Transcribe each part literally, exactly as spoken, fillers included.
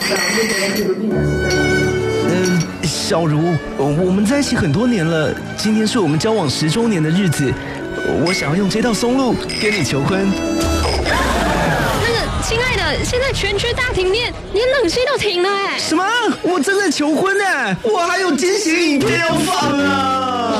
嗯，小茹，我们在一起很多年了，今天是我们交往十周年的日子，我想要用这道松露跟你求婚。 那个，亲爱的，现在全区大停电，连冷气都停了哎。 什么？我正在求婚呢，我还有惊喜影片要放啊！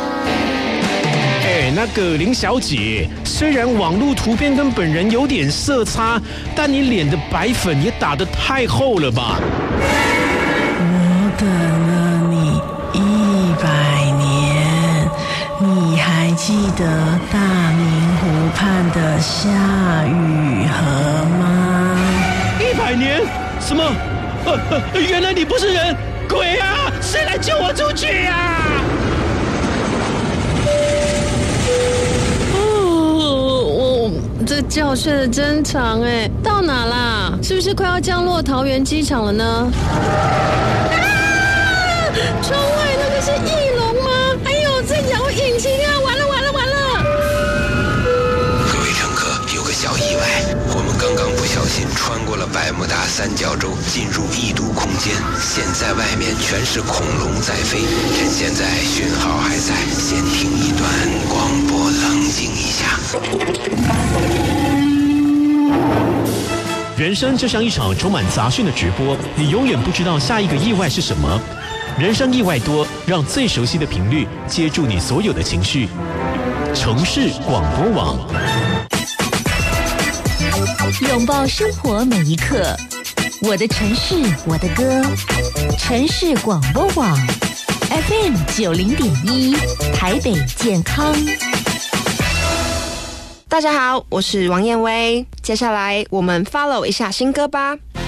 哎，那个林小姐，虽然网络图片跟本人有点色差，但你脸的白粉也打得太厚了吧？ 我等了你一百年，你还记得大明湖畔的夏雨荷吗？ 一百年？什么？呃呃，原来你不是人，鬼啊！谁来救我出去啊？ 这觉睡得真长哎，到哪啦？是不是快要降落桃园机场了呢？啊！窗外那个是翼龙吗？哎呦，在摇引擎啊！完了完了完了！ 各位乘客，有个小意外，我们刚刚不小心穿过了百慕达三角洲，进入异度空间。现在外面全是恐龙在飞，趁现在讯号还在，先听一段广播，冷静一下。 人生就像一场充满杂讯的直播，你永远不知道下一个意外是什么。人生意外多，让最熟悉的频率接住你所有的情绪。城市广播网， 拥抱生活每一刻。我的城市，我的歌。城市广播网 F M 九零点一，台北健康。 大家好，我是王燕薇。接下来我们 follow 一下新歌吧。